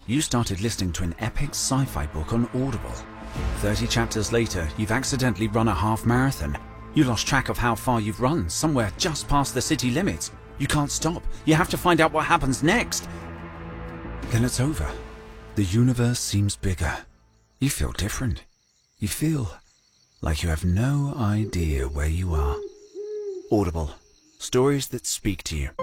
you started listening to an epic sci-fi book on Audible. 30 chapters later, you've accidentally run a half marathon. You lost track of how far you've run, somewhere just past the city limits. You can't stop. You have to find out what happens next. Then it's over. The universe seems bigger. You feel different. You feel like you have no idea where you are. Audible. Stories that speak to you.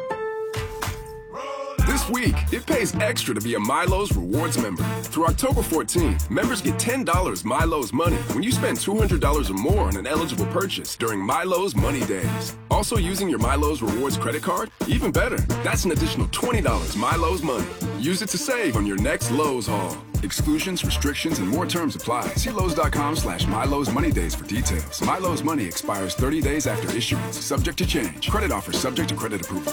This week, it pays extra to be a Milo's Rewards member. Through October 14th, members get $10 Milo's Money when you spend $200 or more on an eligible purchase during Milo's Money Days. Also using your Milo's Rewards credit card? Even better, that's an additional $20 Milo's Money. Use it to save on your next Lowe's haul. Exclusions, restrictions, and more terms apply. See Lowe's.com/Milo's Money Days for details. Milo's Money expires 30 days after issuance, subject to change. Credit offer subject to credit approval.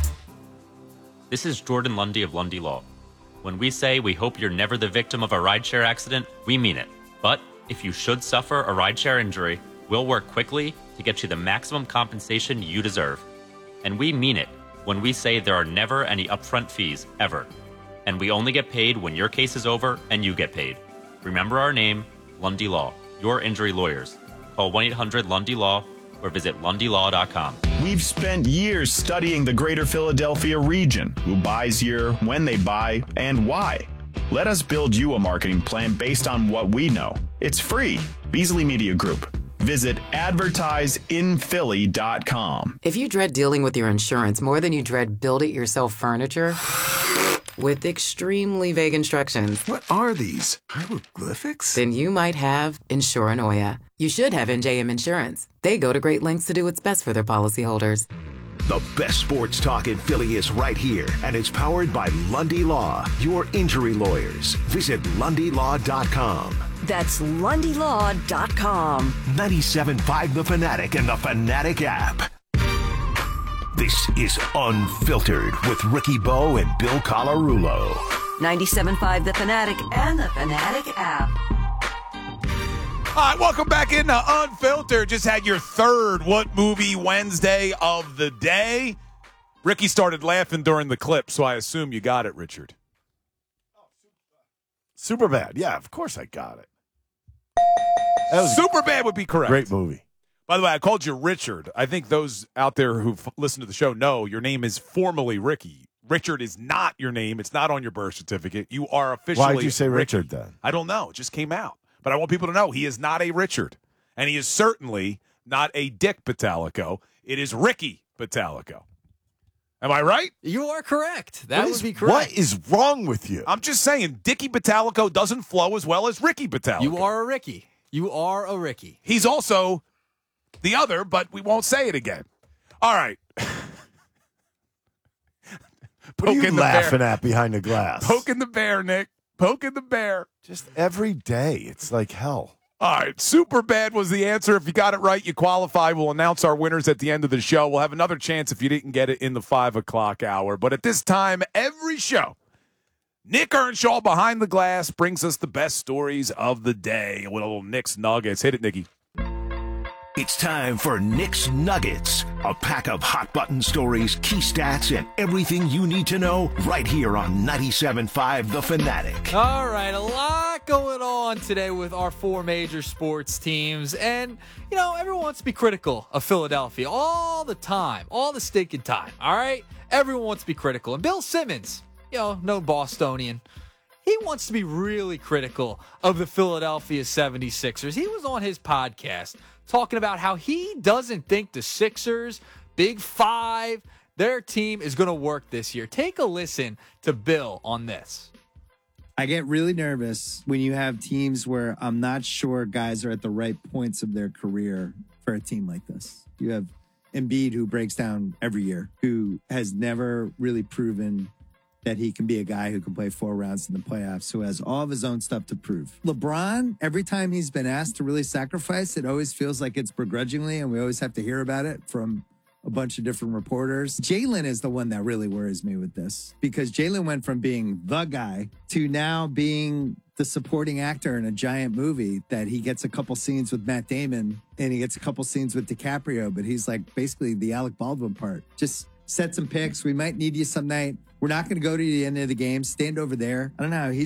This is Jordan Lundy of Lundy Law. When we say we hope you're never the victim of a rideshare accident, we mean it. But if you should suffer a rideshare injury, we'll work quickly to get you the maximum compensation you deserve. And we mean it when we say there are never any upfront fees, ever. And we only get paid when your case is over and you get paid. Remember our name, Lundy Law, your injury lawyers. Call 1-800-LUNDY-LAW or visit LundyLaw.com. We've spent years studying the greater Philadelphia region, who buys here, when they buy, and why. Let us build you a marketing plan based on what we know. It's free. Beasley Media Group. Visit advertiseinphilly.com. If you dread dealing with your insurance more than you dread build-it-yourself furniture with extremely vague instructions, What are these? Hieroglyphics? then you might have Insuranoia. You should have NJM Insurance. They go to great lengths to do what's best for their policyholders. The best sports talk in Philly is right here, and it's powered by Lundy Law, your injury lawyers. Visit LundyLaw.com. That's LundyLaw.com. 97.5 The Fanatic and the Fanatic app. This is Unfiltered with Ricky Bo and Bill Colarulo. 97.5 The Fanatic and the Fanatic app. All right, welcome back into Unfiltered. Just had your third What Movie Wednesday of the day. Ricky started laughing during the clip, so I assume you got it, Richard. Superbad. Yeah, of course I got it. Superbad would be correct. Great movie. By the way, I called you Richard. I think those out there who listen to the show know your name is formally Ricky. Richard is not your name. It's not on your birth certificate. You are officially Why did you say Ricky. Richard then? I don't know. It just came out. But I want people to know he is not a Richard. And he is certainly not a Dick Pitalico. It is Ricky Pitalico. Am I right? You are correct. That would be correct. What is wrong with you? I'm just saying, Dickie Pitalico doesn't flow as well as Ricky Pitalico. You are a Ricky. You are a Ricky. He's also the other, but we won't say it again. All right. What are you laughing at behind the glass? Poking the bear, Nick. Poking the bear. Just every day. It's like hell. All right, Superbad was the answer. If you got it right, you qualify. We'll announce our winners at the end of the show. We'll have another chance if you didn't get it in the 5 o'clock hour. But at this time, every show, Nick Earnshaw behind the glass brings us the best stories of the day. A little Nick's Nuggets. Hit it, Nicky. It's time for Nick's Nuggets, a pack of hot-button stories, key stats, and everything you need to know right here on 97.5 The Fanatic. All right, a lot going on today with our 4 major sports teams. And, you know, everyone wants to be critical of Philadelphia all the time, all the stinking time, all right? Everyone wants to be critical. And Bill Simmons, you know, known Bostonian, he wants to be really critical of the Philadelphia 76ers. He was on his podcast talking about how he doesn't think the Sixers, Big Five, their team is going to work this year. Take a listen to Bill on this. I get really nervous when you have teams where I'm not sure guys are at the right points of their career for a team like this. You have Embiid, who breaks down every year, who has never really proven that he can be a guy who can play 4 rounds in the playoffs, who has all of his own stuff to prove. LeBron, every time he's been asked to really sacrifice, it always feels like it's begrudgingly, and we always have to hear about it from a bunch of different reporters. Jalen is the one that really worries me with this, because Jalen went from being the guy to now being the supporting actor in a giant movie that he gets a couple scenes with Matt Damon and he gets a couple scenes with DiCaprio, but he's like basically the Alec Baldwin part. Just set some picks. We might need you some night. We're not going to go to the end of the game. Stand over there. I don't know.